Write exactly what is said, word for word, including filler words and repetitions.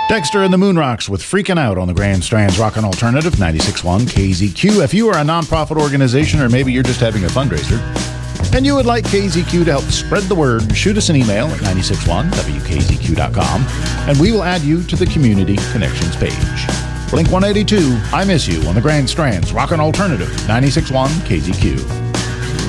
Dexter and the Moonrocks with Freaking Out on the Grand Strands Rockin' Alternative ninety-six point one K Z Q. If you are a nonprofit organization or maybe you're just having a fundraiser and you would like K Z Q to help spread the word, shoot us an email at nine six one W K Z Q dot com and we will add you to the Community Connections page. Blink one eighty-two, I Miss You on the Grand Strands Rockin' Alternative ninety-six point one K Z Q.